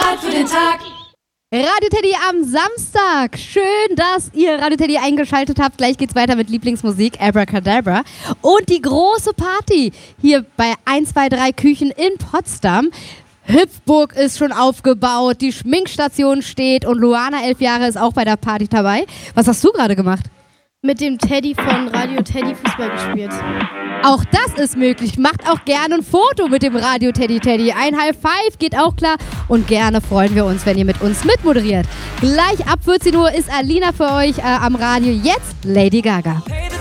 Start für den Tag. Radio Teddy am Samstag. Schön, dass ihr Radio Teddy eingeschaltet habt. Gleich geht's weiter mit Lieblingsmusik, Abracadabra. Und die große Party hier bei 123 Küchen in Potsdam. Hüpfburg ist schon aufgebaut, die Schminkstation steht und Luana, 11 Jahre, ist auch bei der Party dabei. Was hast du gerade gemacht? Mit dem Teddy von Radio Teddy Fußball gespielt. Auch das ist möglich. Macht auch gerne ein Foto mit dem Radio Teddy. Ein High Five geht auch klar. Und gerne freuen wir uns, wenn ihr mit uns mitmoderiert. Gleich ab 14 Uhr ist Alina für euch am Radio. Jetzt Lady Gaga. Hey,